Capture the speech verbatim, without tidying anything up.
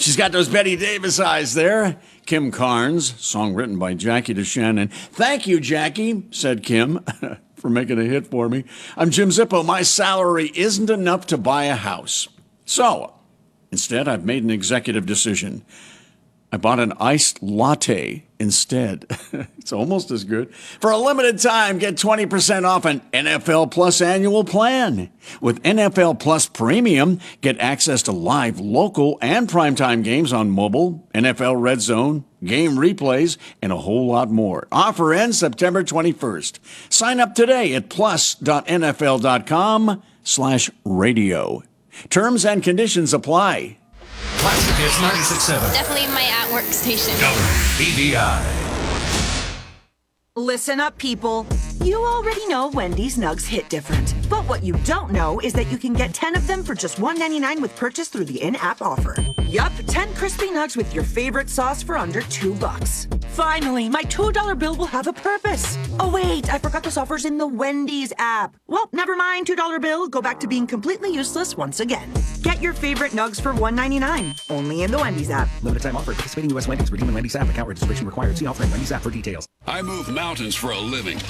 She's got those Betty Davis eyes there. Kim Carnes, song written by Jackie DeShannon. Thank you, Jackie, said Kim, for making a hit for me. I'm Jim Zippo. My salary isn't enough to buy a house. So, instead, I've made an executive decision. I bought an iced latte instead. It's almost as good. For a limited time, get twenty percent off an N F L Plus annual plan. With N F L Plus Premium, get access to live, local, and primetime games on mobile, N F L Red Zone, game replays, and a whole lot more. Offer ends September twenty-first. Sign up today at plus.nfl.com slash radio. Terms and conditions apply. Classic Hits ninety-six point seven. Definitely my at-work station. W B B I. Listen up, people. You already know Wendy's Nugs hit different. But what you don't know is that you can get ten of them for just one ninety-nine with purchase through the in-app offer. Yup, ten crispy nugs with your favorite sauce for under two bucks. Finally, my two dollar bill will have a purpose. Oh wait, I forgot this offer's in the Wendy's app. Well, never mind, two dollar bill. Go back to being completely useless once again. Get your favorite nugs for one ninety-nine. Only in the Wendy's app. Limited time offer. Participating U S Wendy's. Redeem in Wendy's app. Account registration required. See offer in Wendy's app for details. I move mountains for a living.